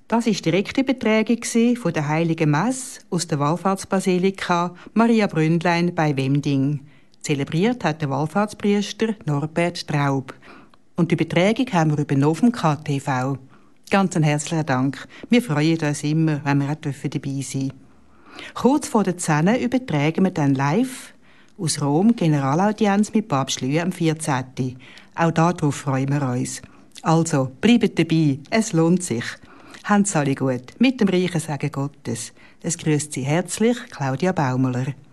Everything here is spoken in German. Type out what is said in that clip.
Das war direkte Übertragung von der Heiligen Messe aus der Wallfahrtsbasilika Maria Bründlein bei Wemding. Zelebriert hat der Wallfahrtspriester Norbert Straub. Und die Übertragung haben wir übernommen auf dem KTV. Ganz einen herzlichen Dank. Wir freuen uns immer, wenn wir auch dabei sein dürfen. Kurz vor der 10 übertragen wir dann live aus Rom Generalaudienz mit Papst Leo am 14. Auch darauf freuen wir uns. Also, bleibt dabei, es lohnt sich. Habt's alle gut, mit dem reichen Segen Gottes. Es grüßt Sie herzlich, Claudia Baumüller.